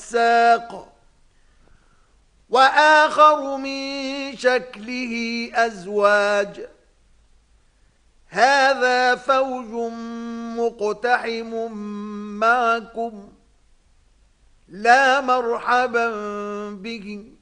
الساق وآخر من شكله أزواج هذا فوج مقتحم معكم لا مرحبا بهم